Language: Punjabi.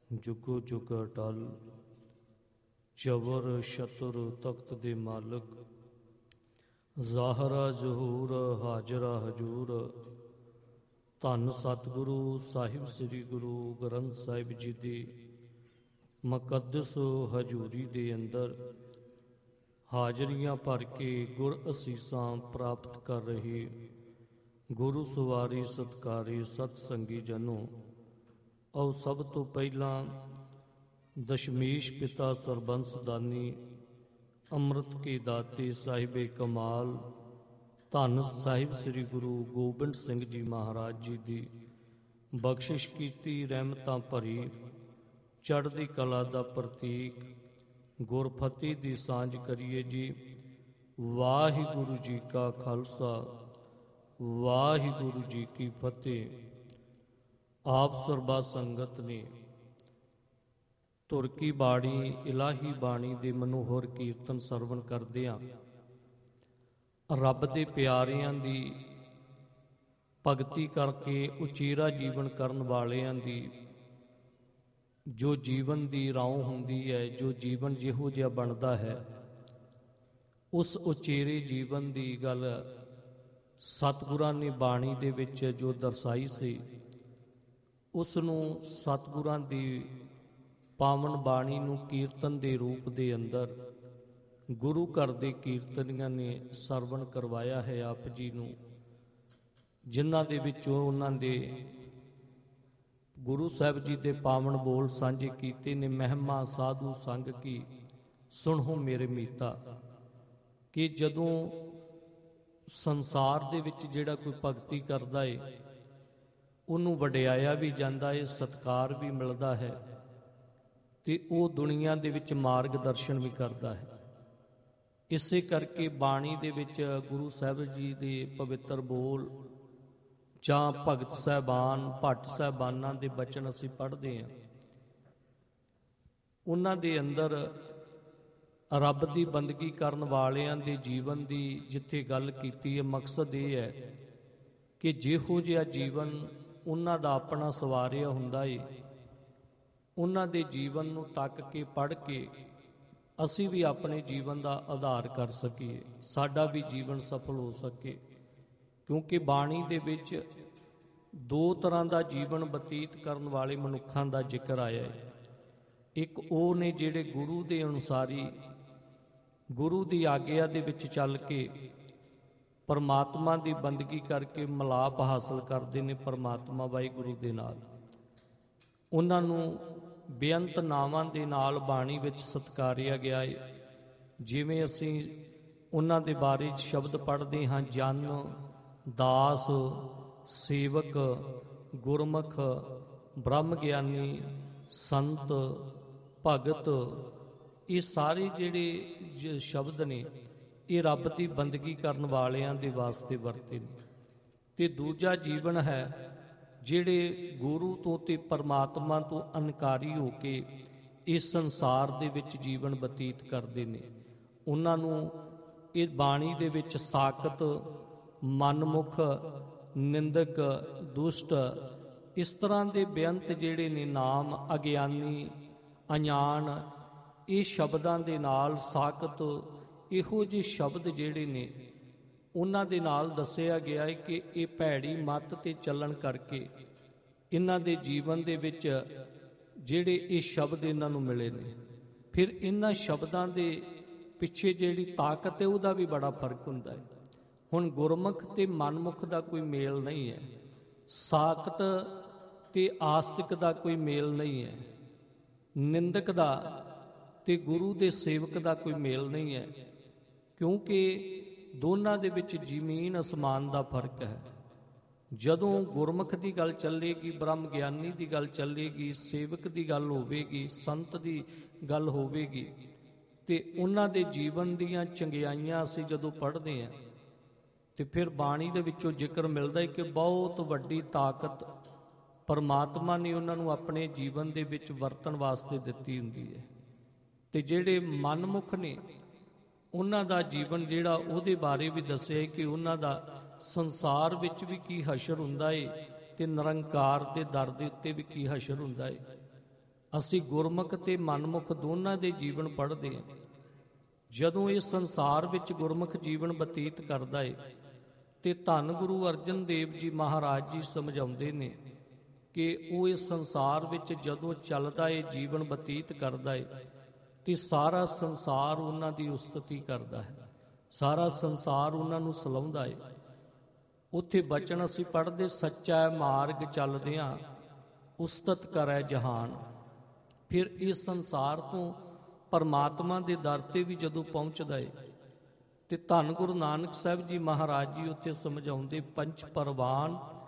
ਜੁਗੋ ਜੁਗ ਅਟਲ ਜਬਰ ਸ਼ਤਰ ਤਖਤ ਦੇ ਮਾਲਕ, ਜ਼ਾਹਰਾ ਜ਼ਹੂਰ ਹਾਜ਼ਰਾ ਹਜੂਰ। ਧੰਨ ਸਤਿਗੁਰੂ ਸਾਹਿਬ ਸ੍ਰੀ ਗੁਰੂ ਗ੍ਰੰਥ ਸਾਹਿਬ ਜੀ ਦੀ ਮੁਕੱਦਸ ਹਜ਼ੂਰੀ ਦੇ ਅੰਦਰ ਹਾਜ਼ਰੀਆਂ ਭਰ ਕੇ ਗੁਰ ਅਸੀਸਾਂ ਪ੍ਰਾਪਤ ਕਰ ਰਹੇ ਗੁਰੂ ਸਵਾਰੀ ਸਤਿਕਾਰੀ ਸਤ ਸੰਗੀ ਜਨੋ, ਆਓ ਸਭ ਤੋਂ ਪਹਿਲਾਂ ਦਸ਼ਮੇਸ਼ ਪਿਤਾ ਸਰਬੰਸ ਦਾਨੀ ਅੰਮ੍ਰਿਤ ਕੇ ਦਾਤੇ ਸਾਹਿਬੇ ਕਮਾਲ ਧੰਨ ਸਾਹਿਬ ਸ੍ਰੀ ਗੁਰੂ ਗੋਬਿੰਦ ਸਿੰਘ ਜੀ ਮਹਾਰਾਜ ਜੀ ਦੀ ਬਖਸ਼ਿਸ਼ ਕੀਤੀ ਰਹਿਮਤਾਂ ਭਰੀ ਚੜ੍ਹਦੀ ਕਲਾ ਦਾ ਪ੍ਰਤੀਕ ਗੁਰਫਤਿਹ ਦੀ ਸਾਂਝ ਕਰੀਏ ਜੀ। ਵਾਹਿਗੁਰੂ ਜੀ ਕਾ ਖਾਲਸਾ, ਵਾਹਿਗੁਰੂ ਜੀ ਕੀ ਫਤਿਹ। ਆਪ ਸਰਬਾ ਸੰਗਤ ਨੇ ਧੁਰ ਕੀ ਬਾਣੀ ਇਲਾਹੀ ਬਾਣੀ ਦੇ ਮਨੋਹਰ ਕੀਰਤਨ ਸਰਵਣ ਕਰਦਿਆਂ ਰੱਬ ਦੇ ਪਿਆਰਿਆਂ ਦੀ ਭਗਤੀ ਕਰਕੇ ਉਚੇਰਾ ਜੀਵਨ ਕਰਨ ਵਾਲਿਆਂ ਦੀ ਜੋ ਜੀਵਨ ਦੀ ਰਾਹ ਹੁੰਦੀ ਹੈ, ਜੋ ਜੀਵਨ ਜਿਹੋ ਜਿਹਾ ਬਣਦਾ ਹੈ, ਉਸ ਉਚੇਰੇ ਜੀਵਨ ਦੀ ਗੱਲ ਸਤਿਗੁਰਾਂ ਨੇ ਬਾਣੀ ਦੇ ਵਿੱਚ ਜੋ ਦਰਸਾਈ ਸੀ, ਉਸ ਨੂੰ ਸਤਿਗੁਰਾਂ ਦੀ ਪਾਵਨ ਬਾਣੀ ਨੂੰ ਕੀਰਤਨ ਦੇ ਰੂਪ ਦੇ ਅੰਦਰ ਗੁਰੂ ਘਰ ਦੇ ਕੀਰਤਨੀਆਂ ਨੇ ਸਰਵਣ ਕਰਵਾਇਆ ਹੈ ਆਪ ਜੀ ਨੂੰ, ਜਿਨ੍ਹਾਂ ਦੇ ਵਿੱਚੋਂ ਉਹਨਾਂ ਦੇ ਗੁਰੂ ਸਾਹਿਬ ਜੀ ਦੇ ਪਾਵਨ ਬੋਲ ਸਾਂਝੇ ਕੀਤੇ ਨੇ। ਮਹਿਮਾ ਸਾਧੂ ਸੰਗ ਕੀ ਸੁਣੋ ਮੇਰੇ ਮੀਤਾ, ਕਿ ਜਦੋਂ ਸੰਸਾਰ ਦੇ ਵਿੱਚ ਜਿਹੜਾ ਕੋਈ ਭਗਤੀ ਕਰਦਾ ਏ ਉਹਨੂੰ ਵਡਿਆਇਆ ਵੀ ਜਾਂਦਾ ਏ, ਸਤਿਕਾਰ ਵੀ ਮਿਲਦਾ ਹੈ, ਤੇ ਉਹ ਦੁਨੀਆ ਦੇ ਵਿੱਚ ਮਾਰਗ ਦਰਸ਼ਨ ਵੀ ਕਰਦਾ ਹੈ। ਇਸੇ ਕਰਕੇ ਬਾਣੀ ਦੇ ਵਿੱਚ ਗੁਰੂ ਸਾਹਿਬ ਜੀ ਦੇ ਪਵਿੱਤਰ ਬੋਲ ਜਾਂ ਭਗਤ ਸਾਹਿਬਾਨ ਭੱਟ ਸਾਹਿਬਾਨਾਂ ਦੇ ਬਚਨ ਅਸੀਂ ਪੜ੍ਹਦੇ ਹਾਂ, ਉਹਨਾਂ ਦੇ ਅੰਦਰ ਰੱਬ ਦੀ ਬੰਦਗੀ ਕਰਨ ਵਾਲਿਆਂ ਦੇ ਜੀਵਨ ਦੀ ਜਿੱਥੇ ਗੱਲ ਕੀਤੀ ਹੈ, ਮਕਸਦ ਇਹ ਹੈ ਕਿ ਜਿਹੋ ਜਿਹਾ ਜੀਵਨ ਉਹਨਾਂ ਦਾ ਆਪਣਾ ਸਵਾਰਿਆ ਹੁੰਦਾ ਏ, ਉਹਨਾਂ ਦੇ ਜੀਵਨ ਨੂੰ ਤੱਕ ਕੇ ਪੜ੍ਹ ਕੇ ਅਸੀਂ ਵੀ ਆਪਣੇ ਜੀਵਨ ਦਾ ਆਧਾਰ ਕਰ ਸਕੀਏ, ਸਾਡਾ ਵੀ ਜੀਵਨ ਸਫਲ ਹੋ ਸਕੇ। ਕਿਉਂਕਿ ਬਾਣੀ ਦੇ ਵਿੱਚ ਦੋ ਤਰ੍ਹਾਂ ਦਾ ਜੀਵਨ ਬਤੀਤ ਕਰਨ ਵਾਲੇ ਮਨੁੱਖਾਂ ਦਾ ਜ਼ਿਕਰ ਆਇਆ ਹੈ। ਇੱਕ ਉਹ ਨੇ ਜਿਹੜੇ ਗੁਰੂ ਦੇ ਅਨੁਸਾਰੀ ਗੁਰੂ ਦੀ ਆਗਿਆ ਦੇ ਵਿੱਚ ਚੱਲ ਕੇ ਪਰਮਾਤਮਾ ਦੀ ਬੰਦਗੀ ਕਰਕੇ ਮਿਲਾਪ ਹਾਸਲ ਕਰਦੇ ਨੇ ਪਰਮਾਤਮਾ ਵਾਹਿਗੁਰੂ ਦੇ ਨਾਲ। ਉਹਨਾਂ ਨੂੰ ਬੇਅੰਤ ਨਾਵਾਂ ਦੇ ਨਾਲ ਬਾਣੀ ਵਿੱਚ ਸਤਿਕਾਰਿਆ ਗਿਆ ਹੈ। ਜਿਵੇਂ ਅਸੀਂ ਉਹਨਾਂ ਦੇ ਬਾਰੇ ਸ਼ਬਦ ਪੜ੍ਹਦੇ ਹਾਂ, ਜਨ, ਦਾਸ, ਸੇਵਕ, ਗੁਰਮੁਖ, ਬ੍ਰਹਮ ਗਿਆਨੀ, ਸੰਤ, ਭਗਤ, ਇਹ ਸਾਰੇ ਜਿਹੜੇ ਸ਼ਬਦ ਨੇ ਇਹ ਰੱਬ ਦੀ ਬੰਦਗੀ ਕਰਨ ਵਾਲਿਆਂ ਦੇ ਵਾਸਤੇ ਵਰਤੇ ਨੇ। ਤੇ ਦੂਜਾ ਜੀਵਨ ਹੈ ਜਿਹੜੇ ਗੁਰੂ ਤੋਂ ਤੇ ਪਰਮਾਤਮਾ ਤੋਂ ਅਨਕਾਰੀ ਹੋ ਕੇ ਇਸ ਸੰਸਾਰ ਦੇ ਵਿੱਚ ਜੀਵਨ ਬਤੀਤ ਕਰਦੇ ਨੇ, ਉਹਨਾਂ ਨੂੰ ਇਹ ਬਾਣੀ ਦੇ ਵਿੱਚ ਸਾਕਤ, ਮਨਮੁਖ, ਨਿੰਦਕ, ਦੁਸ਼ਟ, ਇਸ ਤਰ੍ਹਾਂ ਦੇ ਬੇਅੰਤ ਜਿਹੜੇ ਨੇ ਨਾਮ, ਅਗਿਆਨੀ, ਅਣਜਾਣ, ਇਹ ਸ਼ਬਦਾਂ ਦੇ ਨਾਲ ਸਾਕਤ, ਇਹੋ ਜਿਹੇ ਸ਼ਬਦ ਜਿਹੜੇ ਨੇ ਉਹਨਾਂ ਦੇ ਨਾਲ ਦੱਸਿਆ ਗਿਆ ਹੈ ਕਿ ਇਹ ਭੈੜੀ ਮੱਤ ਤੇ ਚੱਲਣ ਕਰਕੇ ਇਹਨਾਂ ਦੇ ਜੀਵਨ ਦੇ ਵਿੱਚ ਜਿਹੜੇ ਇਹ ਸ਼ਬਦ ਇਹਨਾਂ ਨੂੰ ਮਿਲੇ ਨੇ। ਫਿਰ ਇਹਨਾਂ ਸ਼ਬਦਾਂ ਦੇ ਪਿੱਛੇ ਜਿਹੜੀ ਤਾਕਤ ਹੈ ਉਹਦਾ ਵੀ ਬੜਾ ਫਰਕ ਹੁੰਦਾ ਹੈ। ਹੁਣ ਗੁਰਮੁਖ ਤੇ ਮਨਮੁਖ ਦਾ ਕੋਈ ਮੇਲ ਨਹੀਂ ਹੈ, ਸਾਕਤ ਤੇ ਆਸਤਿਕ ਦਾ ਕੋਈ ਮੇਲ ਨਹੀਂ ਹੈ, ਨਿੰਦਕ ਦਾ ਤੇ ਗੁਰੂ ਦੇ ਸੇਵਕ ਦਾ ਕੋਈ ਮੇਲ ਨਹੀਂ ਹੈ, ਕਿਉਂਕਿ ਦੋਨਾਂ ਦੇ ਵਿੱਚ ਜ਼ਮੀਨ ਅਸਮਾਨ ਦਾ ਫਰਕ ਹੈ। ਜਦੋਂ ਗੁਰਮੁਖ ਦੀ ਗੱਲ ਚੱਲੇਗੀ, ਬ੍ਰਹਮ ਗਿਆਨੀ ਦੀ ਗੱਲ ਚੱਲੇਗੀ, ਸੇਵਕ ਦੀ ਗੱਲ ਹੋਵੇਗੀ, ਸੰਤ ਦੀ ਗੱਲ ਹੋਵੇਗੀ, ਤੇ ਉਹਨਾਂ ਦੇ ਜੀਵਨ ਦੀਆਂ ਚੰਗਿਆਈਆਂ ਅਸੀਂ ਜਦੋਂ ਪੜ੍ਹਦੇ ਹਾਂ ਤੇ ਫਿਰ ਬਾਣੀ ਦੇ ਵਿੱਚੋਂ ਜ਼ਿਕਰ ਮਿਲਦਾ ਹੈ ਕਿ ਬਹੁਤ ਵੱਡੀ ਤਾਕਤ ਪਰਮਾਤਮਾ ਨੇ ਉਹਨਾਂ ਨੂੰ ਆਪਣੇ ਜੀਵਨ ਦੇ ਵਿੱਚ ਵਰਤਣ ਵਾਸਤੇ ਦਿੱਤੀ ਹੁੰਦੀ ਹੈ। ਤੇ ਜਿਹੜੇ ਮਨਮੁਖ ਨੇ ਉਹਨਾਂ ਦਾ ਜੀਵਨ ਜਿਹੜਾ ਉਹਦੇ ਬਾਰੇ ਵੀ ਦੱਸਿਆ ਕਿ ਉਹਨਾਂ ਦਾ ਸੰਸਾਰ ਵਿੱਚ ਵੀ ਕੀ ਹਸ਼ਰ ਹੁੰਦਾ ਏ ਤੇ ਨਿਰੰਕਾਰ ਦੇ ਦਰ ਦੇ ਉੱਤੇ ਵੀ ਕੀ ਹਸ਼ਰ ਹੁੰਦਾ ਏ। ਅਸੀਂ ਗੁਰਮੁਖ ਤੇ ਮਨਮੁਖ ਦੋਨਾਂ ਦੇ ਜੀਵਨ ਪੜ੍ਹਦੇ ਹਾਂ। ਜਦੋਂ ਇਹ ਸੰਸਾਰ ਵਿੱਚ ਗੁਰਮੁਖ ਜੀਵਨ ਬਤੀਤ ਕਰਦਾ ਏ ਤੇ ਧੰਨ ਗੁਰੂ ਅਰਜਨ ਦੇਵ ਜੀ ਮਹਾਰਾਜ ਜੀ ਸਮਝਾਉਂਦੇ ਨੇ ਕਿ ਉਹ ਇਸ ਸੰਸਾਰ ਵਿੱਚ ਜਦੋਂ ਚੱਲਦਾ ਏ, ਜੀਵਨ ਬਤੀਤ ਕਰਦਾ ਏ, ਤੇ ਸਾਰਾ ਸੰਸਾਰ ਉਹਨਾਂ ਦੀ ਉਸਤਤੀ ਕਰਦਾ ਹੈ, ਸਾਰਾ ਸੰਸਾਰ ਉਹਨਾਂ ਨੂੰ ਸਲਾਹੁੰਦਾ ਏ। ਉੱਥੇ ਬਚਨ ਅਸੀਂ ਪੜ੍ਹਦੇ, ਸੱਚਾ ਮਾਰਗ ਚੱਲਦਿਆਂ ਉਸਤਤ ਕਰੈ ਜਹਾਨ। ਫਿਰ ਇਸ ਸੰਸਾਰ ਤੋਂ ਪਰਮਾਤਮਾ ਦੇ ਦਰ 'ਤੇ ਵੀ ਜਦੋਂ ਪਹੁੰਚਦਾ ਏ ਤੇ ਧੰਨ ਗੁਰੂ ਨਾਨਕ ਸਾਹਿਬ ਜੀ ਮਹਾਰਾਜ ਜੀ ਉੱਥੇ ਸਮਝਾਉਂਦੇ, ਪੰਚ ਪਰਵਾਨ